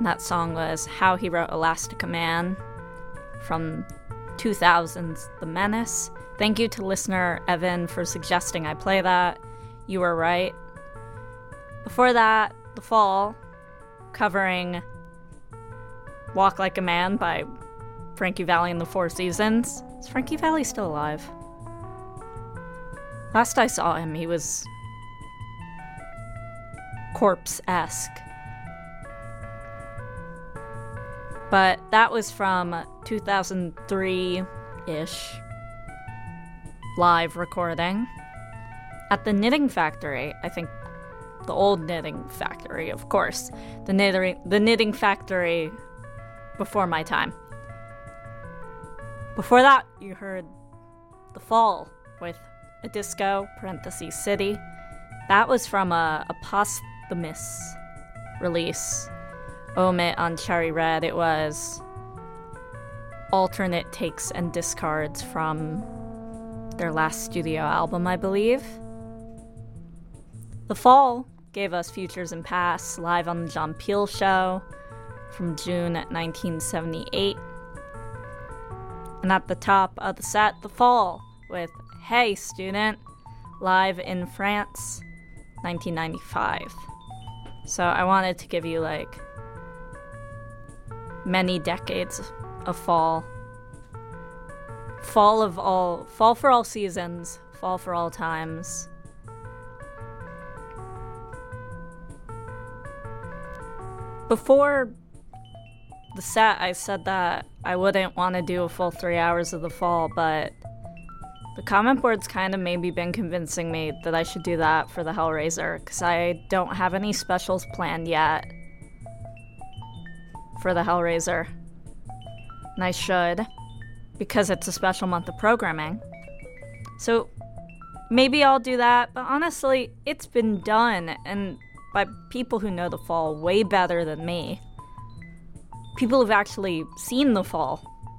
And that song was How He Wrote Elastica Man from 2000's The Menace. Thank you to listener Evan for suggesting I play that. You were right. Before that, The Fall, covering Walk Like a Man by Frankie Valli and the Four Seasons. Is Frankie Valli still alive? Last I saw him, he was corpse-esque. But that was from 2003-ish live recording at the Knitting Factory. I think the old Knitting Factory, of course. The Knitting Factory before my time. Before that, you heard The Fall with A Disco, City. That was from a posthumous release. Omit on Cherry Red. It was alternate takes and discards from their last studio album, I believe. The Fall gave us Futures and Past live on the John Peel Show from June 1978. And at the top of the set, The Fall with Hey Student, live in France, 1995. So I wanted to give you like many decades of fall. Fall for all seasons, fall for all times. Before the set, I said that I wouldn't want to do a full 3 hours of The Fall, but the comment board's kind of maybe been convincing me that I should do that for the Hellraiser, because I don't have any specials planned yet for the Hellraiser. And I should, because it's a special month of programming. So maybe I'll do that, but honestly, it's been done, and by people who know The Fall way better than me. People who've actually seen The Fall.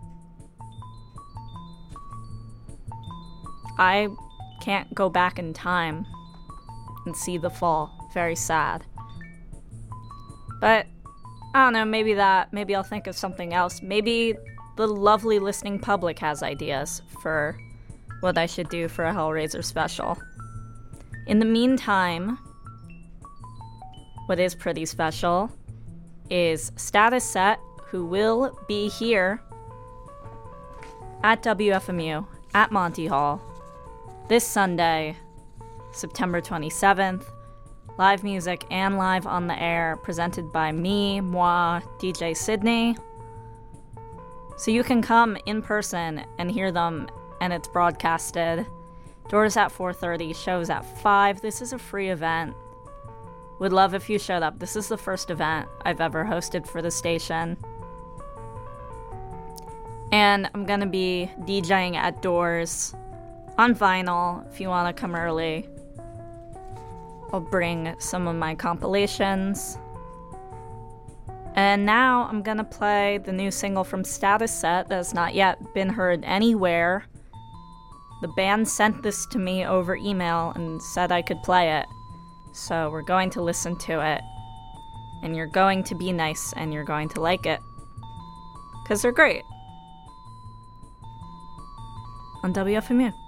I can't go back in time and see The Fall. Very sad. But I don't know, maybe I'll think of something else. Maybe the lovely listening public has ideas for what I should do for a Hellraiser special. In the meantime, what is pretty special is Status Set, who will be here at WFMU at Monty Hall this Sunday, September 27th. Live music and live on the air, presented by moi, DJ Sydney. So you can come in person and hear them, and it's broadcasted. Doors at 4:30, shows at 5. This is a free event. Would love if you showed up. This is the first event I've ever hosted for the station. And I'm gonna be DJing at Doors on vinyl if you want to come early. I'll bring some of my compilations. And now I'm gonna play the new single from Status Set that has not yet been heard anywhere. The band sent this to me over email and said I could play it. So we're going to listen to it. And you're going to be nice and you're going to like it. 'Cause they're great. On WFMU.